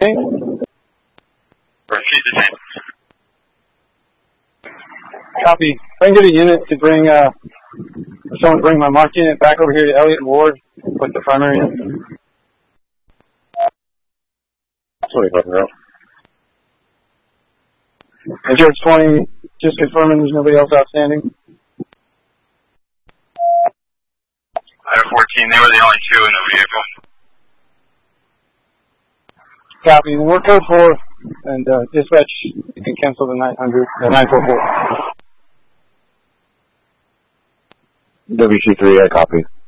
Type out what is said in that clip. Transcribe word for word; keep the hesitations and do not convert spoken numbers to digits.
Repeat the same. Copy. If I can get a unit to bring, uh, someone bring my mark unit back over here to Elliott and Ward, put the primary in. twenty-five now. And George twenty, just confirming there's nobody else outstanding. Idaho fourteen, they were the only two in the vehicle. Copy. And we're code four, and uh, dispatch, you can cancel the nine hundred, the nine four four. W C three, I copy.